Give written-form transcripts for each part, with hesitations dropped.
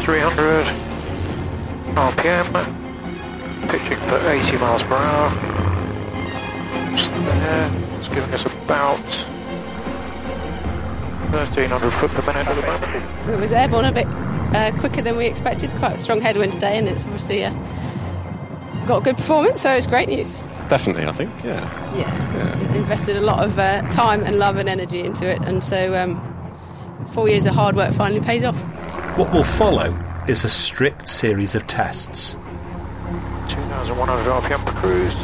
300 RPM. Pitching for 80 miles per hour. Just there. It's giving us about 1,300 foot per minute at the moment. It was airborne a bit quicker than we expected. It's quite a strong headwind today, and it's obviously got a good performance, so it's great news. Definitely, I think, yeah. Invested a lot of time and love and energy into it, and so 4 years of hard work finally pays off. What will follow is a strict series of tests. 2,100 RPM per cruise.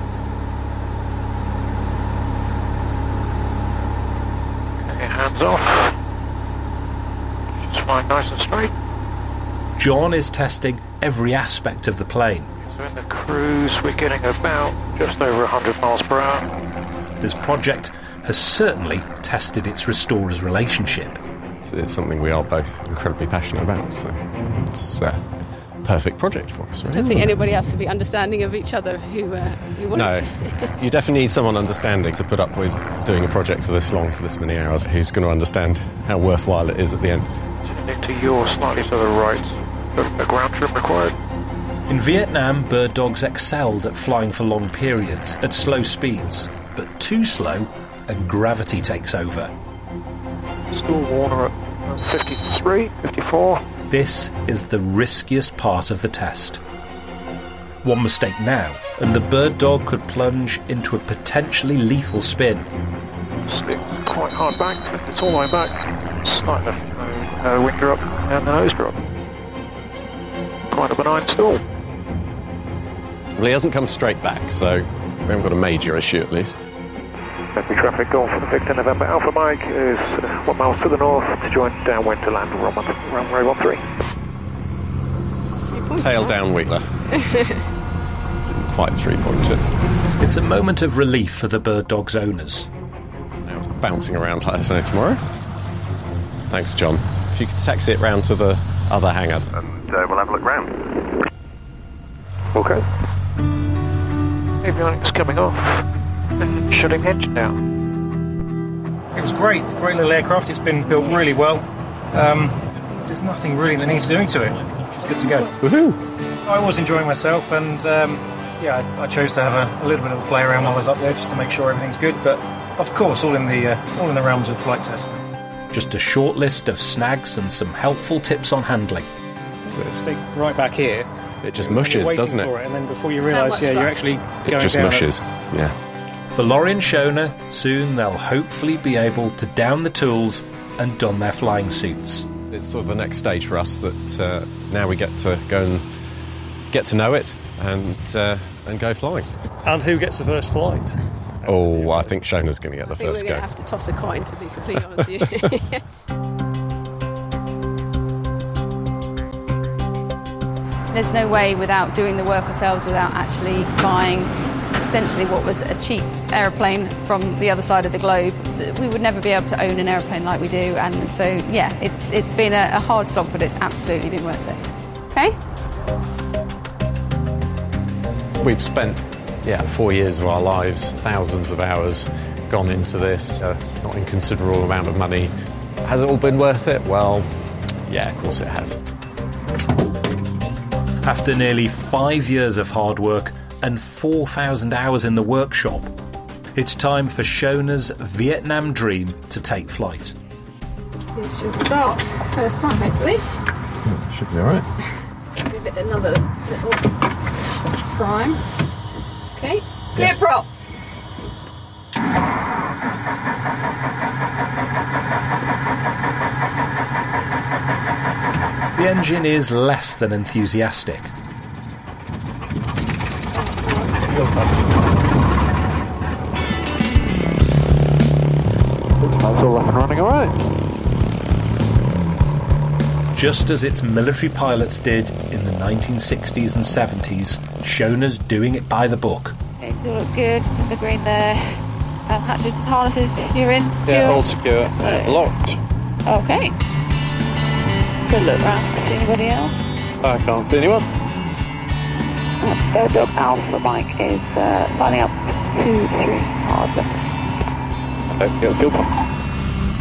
Okay, hands off. Just flying nice and straight. John is testing every aspect of the plane. So in the cruise, we're getting about just over 100 miles per hour. This project has certainly tested its restorer's relationship. It's something we are both incredibly passionate about, so it's perfect project for us. Right? I don't think anybody else would be understanding of each other who want No, it. you definitely need someone understanding to put up with doing a project for this long, for this many hours, who's going to understand how worthwhile it is at the end. Turning to your slightly to the right, a ground trim required. In Vietnam, bird dogs excelled at flying for long periods at slow speeds, but too slow and gravity takes over. Still Warner at 53, 54. This is the riskiest part of the test. One mistake now, and the bird dog could plunge into a potentially lethal spin. Slipped quite hard back, it's all the way back. Slight left wing drop and the nose drop. Quite a benign stall. Well, he hasn't come straight back, so we haven't got a major issue at least. Heavy traffic Golf for Victor November Alpha Mike is 1 mile to the north to join downwind to land runway 13. Tail down Wheeler. Didn't quite 3-point it. It's a moment of relief for the bird dog's owners. Now it's bouncing around like I know tomorrow. Thanks, John. If you could taxi it round to the other hangar. And we'll have a look round. Okay. Avionics coming off. And shutting engine down. It was great little aircraft. It's been built really well. There's nothing really that needs doing to it. It's good to go. Woohoo! I was enjoying myself, and I chose to have a little bit of a play around while I was up there, just to make sure everything's good. But of course, all in the realms of flight testing. Just a short list of snags and some helpful tips on handling. Stick right back here. It just mushes, doesn't it? For it, and then before you realise, you're actually going It just down mushes, yeah. For Laurie and Shona, soon they'll hopefully be able to down the tools and don their flying suits. It's sort of the next stage for us that now we get to go and get to know it and go flying. And who gets the first flight? Oh, I think Shona's going to get the first We're going go. to have to toss a coin, to be completely honest with you. There's no way without doing the work ourselves, without actually buying essentially what was a cheap aeroplane from the other side of the globe, we would never be able to own an aeroplane like we do. And so, yeah, it's been a hard slog, but it's absolutely been worth it. Okay? We've spent, 4 years of our lives, thousands of hours gone into this, not inconsiderable amount of money. Has it all been worth it? Well, yeah, of course it has. After nearly 5 years of hard work and 4,000 hours in the workshop, it's time for Shona's Vietnam dream to take flight. She'll start first time, hopefully. Should be alright. Give it another little time. Okay, clear prop. The engine is less than enthusiastic. Looks like it's all up and running all right. Just as its military pilots did in the 1960s and 70s, Shona's doing it by the book. Okay, so look good. The green there. Hatches, harnesses, you're in. Yeah, You're all secure. Locked. Okay. Good look round. See anybody else? I can't see anyone. Bird Dog Alpha Mike is lining up 2-3 hard left. Okay, fuel pump.